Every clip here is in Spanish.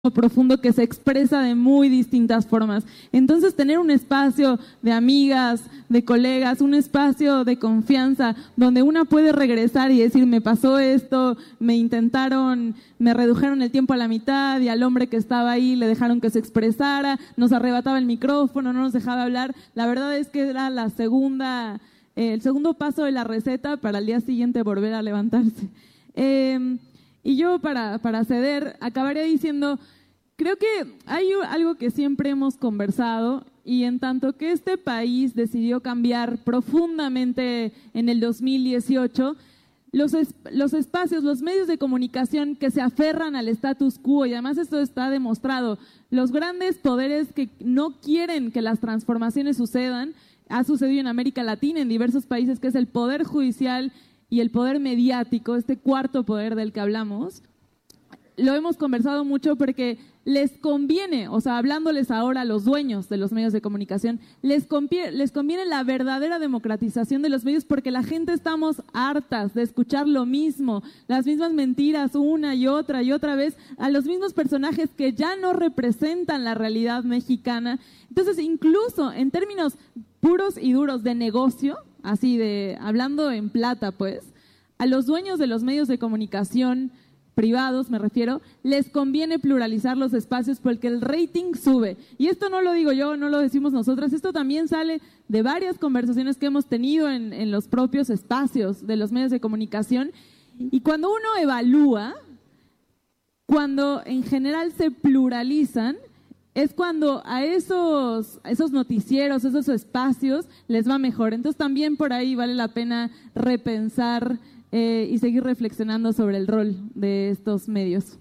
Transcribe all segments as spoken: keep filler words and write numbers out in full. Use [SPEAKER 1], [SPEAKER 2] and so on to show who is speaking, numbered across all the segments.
[SPEAKER 1] profundo que se expresa de muy distintas formas. Entonces, tener un espacio de amigas, de colegas, un espacio de confianza donde una puede regresar y decir, me pasó esto, me intentaron, me redujeron el tiempo a la mitad y al hombre que estaba ahí le dejaron que se expresara, nos arrebataba el micrófono, no nos dejaba hablar. La verdad es que era la segunda, eh, el segundo paso de la receta para al día siguiente volver a levantarse. Eh, Y yo, para, para ceder, acabaría diciendo, creo que hay algo que siempre hemos conversado, y en tanto que este país decidió cambiar profundamente en el dos mil dieciocho, los, es, los espacios, los medios de comunicación que se aferran al status quo, y además esto está demostrado, los grandes poderes que no quieren que las transformaciones sucedan, ha sucedido en América Latina, en diversos países, que es el poder judicial y el poder mediático, este cuarto poder del que hablamos. Lo hemos conversado mucho porque les conviene, o sea, hablándoles ahora a los dueños de los medios de comunicación, les conviene, les conviene la verdadera democratización de los medios, porque la gente estamos hartas de escuchar lo mismo, las mismas mentiras una y otra y otra vez, a los mismos personajes que ya no representan la realidad mexicana. Entonces, incluso en términos puros y duros de negocio, así de, hablando en plata, pues, a los dueños de los medios de comunicación privados, me refiero, les conviene pluralizar los espacios porque el rating sube. Y esto no lo digo yo, no lo decimos nosotras, esto también sale de varias conversaciones que hemos tenido en, en los propios espacios de los medios de comunicación. Y cuando uno evalúa, cuando en general se pluralizan, es cuando a esos, a esos noticieros, esos espacios les va mejor. Entonces también por ahí vale la pena repensar eh, y seguir reflexionando sobre el rol de estos medios.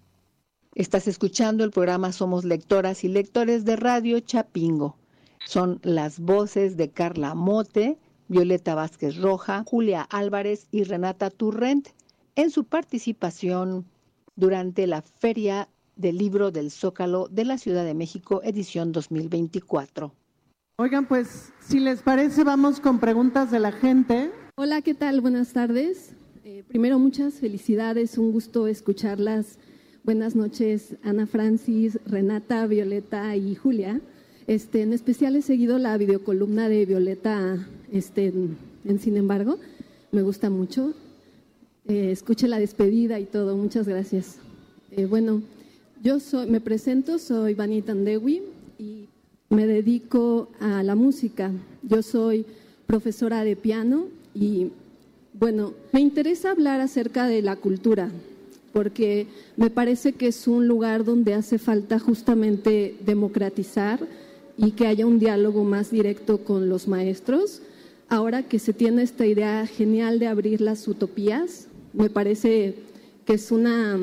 [SPEAKER 2] Estás escuchando el programa Somos Lectoras y Lectores de Radio Chapingo. Son las voces de Carla Mote, Violeta Vázquez Roja, Julia Álvarez y Renata Turrent en su participación durante la Feria del Libro del Zócalo de la Ciudad de México, edición dos mil veinticuatro.
[SPEAKER 3] Oigan, pues, si les parece, vamos con preguntas de la gente.
[SPEAKER 4] Hola, ¿qué tal? Buenas tardes. Eh, primero, muchas felicidades, un gusto escucharlas. Buenas noches, Ana Francis, Renata, Violeta y Julia. Este, en especial he seguido la videocolumna de Violeta este, en, en Sin embargo, me gusta mucho. Eh, escuché la despedida y todo, muchas gracias. Eh, bueno, Yo soy, me presento, soy Vani Tandewi y me dedico a la música. Yo soy profesora de piano y, bueno, me interesa hablar acerca de la cultura, porque me parece que es un lugar donde hace falta justamente democratizar y que haya un diálogo más directo con los maestros. Ahora que se tiene esta idea genial de abrir las utopías, me parece que es una...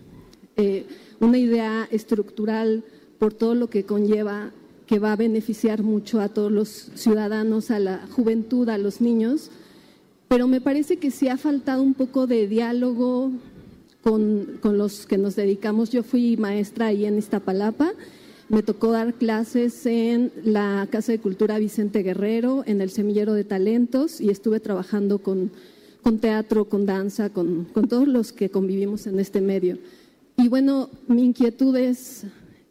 [SPEAKER 4] Eh, una idea estructural por todo lo que conlleva, que va a beneficiar mucho a todos los ciudadanos, a la juventud, a los niños, pero me parece que sí ha faltado un poco de diálogo con, con los que nos dedicamos. Yo fui maestra ahí en Iztapalapa, me tocó dar clases en la Casa de Cultura Vicente Guerrero, en el Semillero de Talentos, y estuve trabajando con, con teatro, con danza, con, con todos los que convivimos en este medio. Y bueno, mi inquietud es,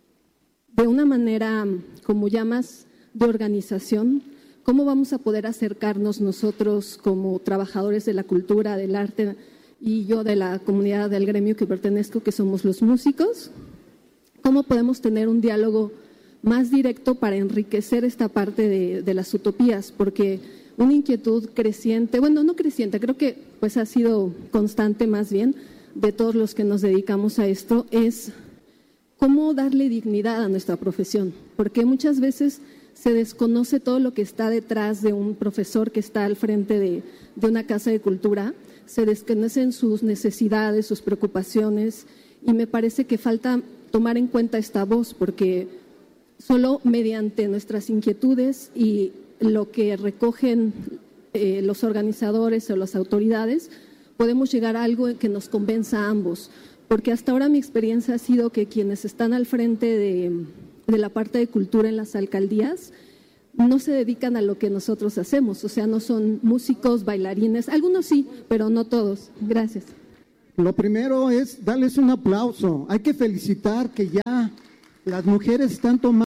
[SPEAKER 4] de una manera como ya más de organización, ¿cómo vamos a poder acercarnos nosotros como trabajadores de la cultura, del arte, y yo de la comunidad del gremio que pertenezco, que somos los músicos? ¿Cómo podemos tener un diálogo más directo para enriquecer esta parte de, de las utopías? Porque una inquietud creciente, bueno, no creciente, creo que pues ha sido constante más bien, de todos los que nos dedicamos a esto, es cómo darle dignidad a nuestra profesión, porque muchas veces se desconoce todo lo que está detrás de un profesor que está al frente de, de una casa de cultura, se desconocen sus necesidades, sus preocupaciones, y me parece que falta tomar en cuenta esta voz, porque solo mediante nuestras inquietudes y lo que recogen eh, los organizadores o las autoridades, podemos llegar a algo que nos convenza a ambos, porque hasta ahora mi experiencia ha sido que quienes están al frente de, de la parte de cultura en las alcaldías no se dedican a lo que nosotros hacemos, o sea, no son músicos, bailarines, algunos sí, pero no todos. Gracias.
[SPEAKER 5] Lo primero es darles un aplauso. Hay que felicitar que ya las mujeres están tomando